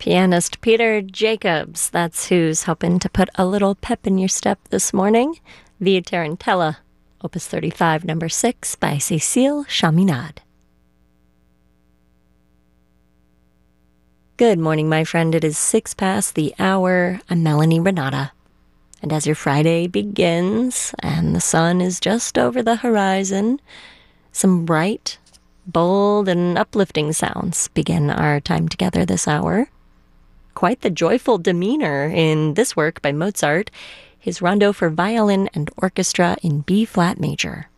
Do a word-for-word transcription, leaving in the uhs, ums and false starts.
pianist Peter Jacobs. That's who's hoping to put a little pep in your step this morning. Via Tarantella, Opus thirty-five, number six, by Cécile Chaminade. Good morning, my friend. It is six past the hour. I'm Melanie Renata. And as your Friday begins and the sun is just over the horizon, some bright, bold, and uplifting sounds begin our time together this hour. Quite the joyful demeanor in this work by Mozart, his Rondo for violin and orchestra in B-flat major.